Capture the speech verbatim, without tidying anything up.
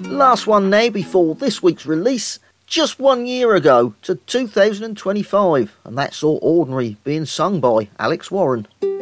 Last one now before this week's release. Just one year ago to two thousand twenty-five, and that saw Ordinary being sung by Alex Warren.